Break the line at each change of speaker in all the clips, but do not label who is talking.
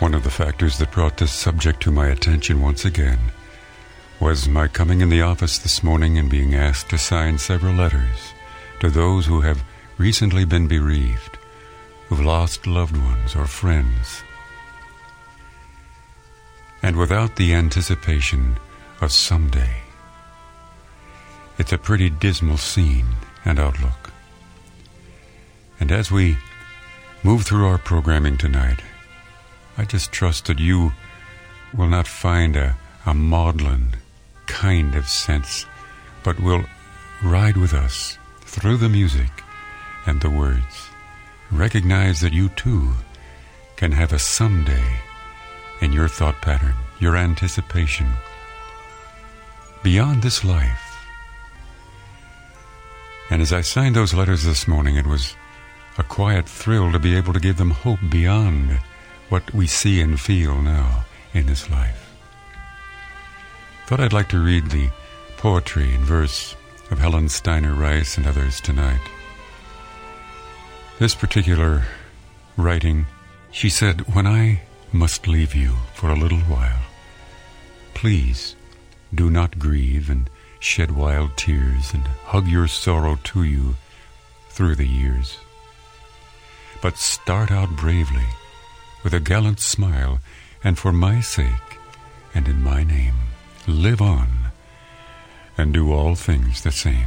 One of the factors that brought this subject to my attention once again was my coming in the office this morning and being asked to sign several letters to those who have recently been bereaved, who've lost loved ones or friends, and without the anticipation of someday. It's a pretty dismal scene and outlook. And as we move through our programming tonight, I just trust that you will not find a maudlin kind of sense, but will ride with us through the music and the words. Recognize that you too can have a someday in your thought pattern, your anticipation, beyond this life. And as I signed those letters this morning, it was a quiet thrill to be able to give them hope beyond what we see and feel now in this life. Thought I'd like to read the poetry and verse of Helen Steiner Rice and others tonight. This particular writing, she said, "When I must leave you for a little while, please do not grieve and shed wild tears and hug your sorrow to you through the years, but start out bravely with a gallant smile, and for my sake and in my name, live on and do all things the same.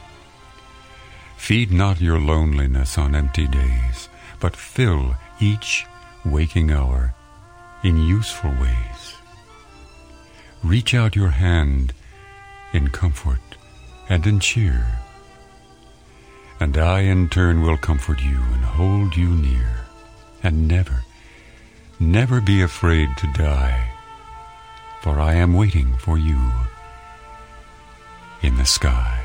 Feed not your loneliness on empty days, but fill each waking hour in useful ways. Reach out your hand in comfort and in cheer, and I in turn will comfort you and hold you near, and never be afraid to die, for I am waiting for you in the sky."